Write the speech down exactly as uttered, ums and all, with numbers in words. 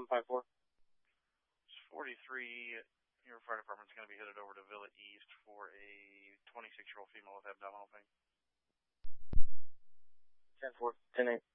seven five four. forty-three, your fire department's going to be headed over to Villa East for a twenty-six-year-old female with abdominal pain. ten four, ten eight.